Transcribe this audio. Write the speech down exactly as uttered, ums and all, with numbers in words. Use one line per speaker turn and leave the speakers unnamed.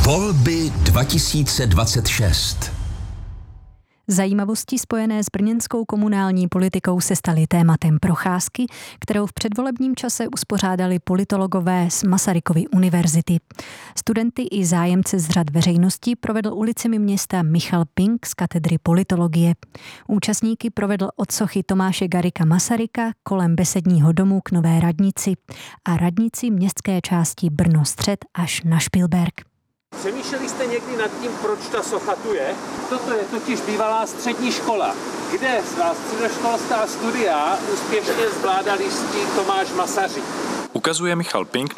Volby dva tisíce dvacet šest.
Zajímavosti spojené s brněnskou komunální politikou se staly tématem procházky, kterou v předvolebním čase uspořádali politologové z Masarykovy univerzity. Studenty i zájemce z řad veřejnosti provedl ulicemi města Michal Pink z katedry politologie. Účastníky provedl od sochy Tomáše Garrigua Masaryka kolem Besedního domu k Nové radnici a radnici městské části Brno-Střed až na Špilberk.
Přemýšleli jste někdy nad tím, proč ta socha tu je? Toto je totiž bývalá střední škola, kde svá středoškolská studia úspěšně zvládal jistý Tomáš Masaryk.
Ukazuje Michal Pink